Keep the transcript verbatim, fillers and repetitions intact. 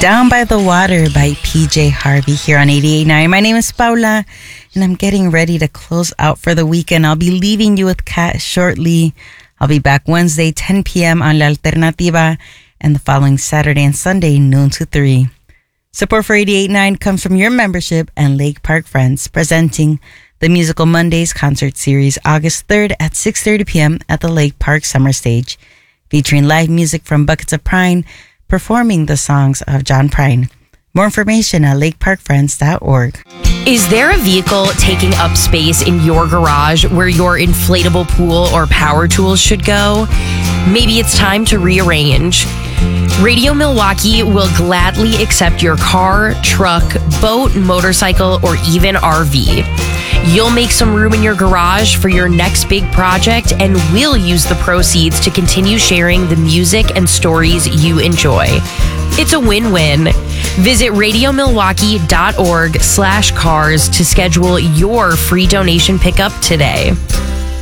Down by the Water by P J Harvey here on eighty-eight point nine. My name is Paula, and I'm getting ready to close out for the weekend. I'll be leaving you with Kat shortly. I'll be back Wednesday, ten p.m. on La Alternativa, and the following Saturday and Sunday, noon to three. Support for eighty-eight point nine comes from your membership and Lake Park Friends, presenting the Musical Mondays concert series August third at six thirty p.m. at the Lake Park Summer Stage, featuring live music from Buckets of Prine, performing the songs of John Prine. More information at lake park friends dot org. Is there a vehicle taking up space in your garage where your inflatable pool or power tools should go? Maybe it's time to rearrange. Radio Milwaukee will gladly accept your car, truck, boat, motorcycle, or even R V. You'll make some room in your garage for your next big project, and we'll use the proceeds to continue sharing the music and stories you enjoy. It's a win-win. Visit radio milwaukee dot org slash cars to schedule your free donation pickup today.